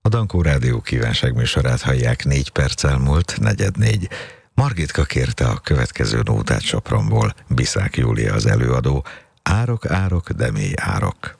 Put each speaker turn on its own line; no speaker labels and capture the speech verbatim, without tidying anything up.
A Dankó Rádió kívánságműsorát hallják, négy perccel múlt, negyed négy. Margitka kérte a következő nótát Sopronból, Biszák Júlia az előadó. Árok, árok, de mély árok.